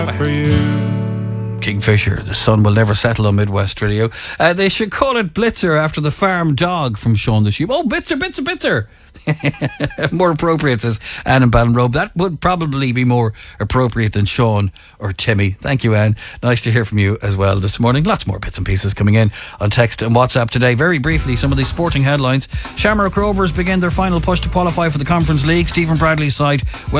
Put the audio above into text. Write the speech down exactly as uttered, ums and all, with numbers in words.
For you. Kingfisher, the sun will never settle on Midwest Radio. Uh, they should call it Blitzer after the farm dog from Shaun the Sheep. Oh, Blitzer, Blitzer, Blitzer. More appropriate, says Anne in Ballinrobe. That would probably be more appropriate than Sean or Timmy. Thank you, Anne. Nice to hear from you as well this morning. Lots more bits and pieces coming in on text and WhatsApp today. Very briefly, some of these sporting headlines. Shamrock Rovers begin their final push to qualify for the Conference League. Stephen Bradley's side